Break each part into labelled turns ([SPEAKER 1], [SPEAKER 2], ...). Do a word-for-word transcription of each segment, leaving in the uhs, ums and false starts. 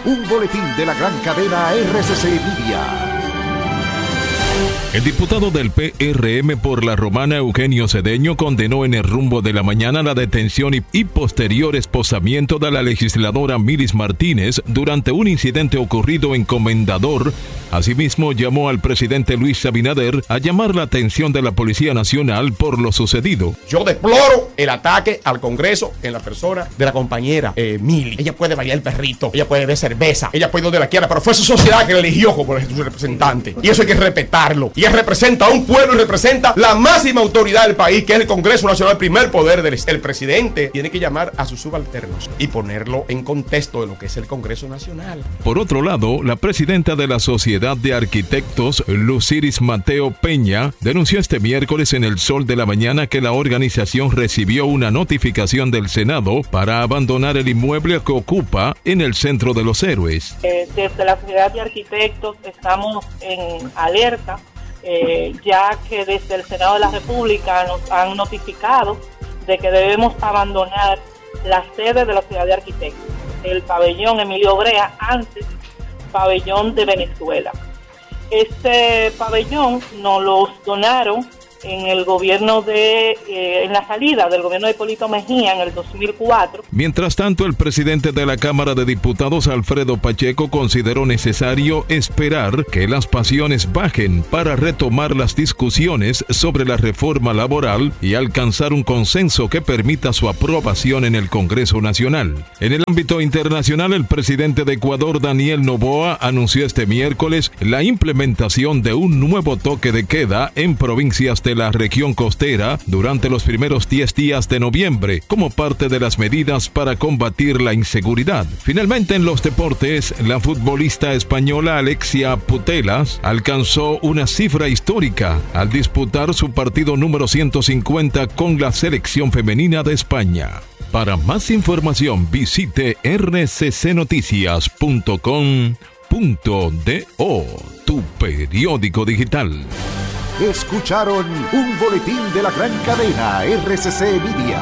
[SPEAKER 1] un boletín de la gran cadena R C C Media.
[SPEAKER 2] El diputado del P R M por La Romana, Eugenio Cedeño, condenó en el rumbo de la mañana la detención y, y posterior esposamiento de la legisladora Milis Martínez durante un incidente ocurrido en Comendador. Asimismo, llamó al presidente Luis Abinader a llamar la atención de la Policía Nacional por lo sucedido.
[SPEAKER 3] Yo deploro el ataque al Congreso en la persona de la compañera eh, Mili. Ella puede bailar el perrito, ella puede beber cerveza, ella puede ir donde la quiera, pero fue su sociedad que la eligió como su representante. Y eso hay que respetarlo. Y él representa a un pueblo y representa la máxima autoridad del país, que es el Congreso Nacional, el primer poder del el presidente. Tiene que llamar a sus subalternos y ponerlo en contexto de lo que es el Congreso Nacional.
[SPEAKER 2] Por otro lado, la presidenta de la Sociedad de Arquitectos, Luciris Mateo Peña, denunció este miércoles en El Sol de la Mañana que la organización recibió una notificación del Senado para abandonar el inmueble que ocupa en el Centro de los Héroes.
[SPEAKER 4] Eh, desde la Sociedad de Arquitectos estamos en alerta, eh, ya que desde el Senado de la República nos han notificado de que debemos abandonar la sede de la Sociedad de Arquitectos, el pabellón Emilio Brea, antes pabellón de Venezuela. Este pabellón nos lo donaron en el gobierno de, eh, en la salida del gobierno de Hipólito Mejía en el dos mil cuatro.
[SPEAKER 2] Mientras tanto, el presidente de la Cámara de Diputados, Alfredo Pacheco, consideró necesario esperar que las pasiones bajen para retomar las discusiones sobre la reforma laboral y alcanzar un consenso que permita su aprobación en el Congreso Nacional. En el ámbito internacional, el presidente de Ecuador, Daniel Noboa, anunció este miércoles la implementación de un nuevo toque de queda en provincias de la región costera durante los primeros diez días de noviembre, como parte de las medidas para combatir la inseguridad. Finalmente, en los deportes, la futbolista española Alexia Putellas alcanzó una cifra histórica al disputar su partido número ciento cincuenta con la selección femenina de España. Para más información, visite r c c noticias punto com punto do, tu periódico digital.
[SPEAKER 1] Escucharon un boletín de la gran cadena R C C Media.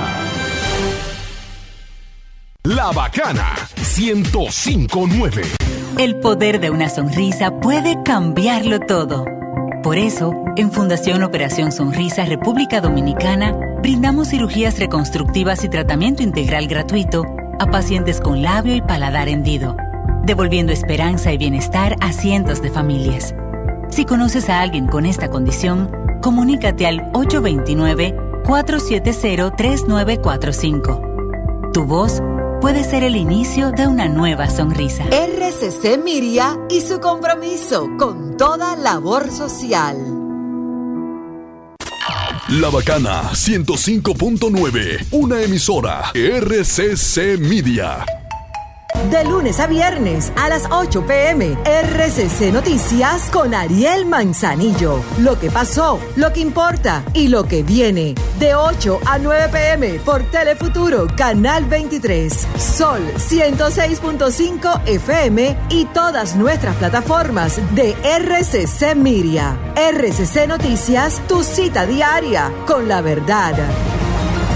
[SPEAKER 5] La Bacana ciento cinco punto nueve.
[SPEAKER 6] El poder de una sonrisa puede cambiarlo todo. Por eso, en Fundación Operación Sonrisa República Dominicana, brindamos cirugías reconstructivas y tratamiento integral gratuito a pacientes con labio y paladar hendido, devolviendo esperanza y bienestar a cientos de familias. Si conoces a alguien con esta condición, comunícate al ocho dos nueve, cuatro siete cero, tres nueve cuatro cinco. Tu voz puede ser el inicio de una nueva sonrisa.
[SPEAKER 7] R C C Miria y su compromiso con toda labor social.
[SPEAKER 5] La Bacana ciento cinco punto nueve, una emisora R C C Media.
[SPEAKER 7] De lunes a viernes a las ocho p m R C C Noticias con Ariel Manzanillo. Lo que pasó, lo que importa y lo que viene. De ocho a nueve p m por Telefuturo, Canal veintitrés, Sol ciento seis punto cinco F M y todas nuestras plataformas de R C C Media. R C C Noticias, tu cita diaria con la verdad.